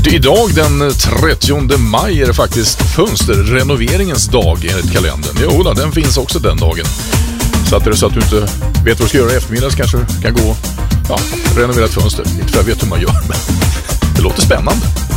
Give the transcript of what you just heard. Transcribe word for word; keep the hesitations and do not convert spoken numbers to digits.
Idag den trettionde maj är det faktiskt fönsterrenoveringens dag enligt kalendern. Jo då, den finns också den dagen. Så att det är så att du inte vet vad du ska göra i eftermiddag så kanske du kan gå ja, renovera ett fönster. Inte för jag vet hur man gör, men det låter spännande.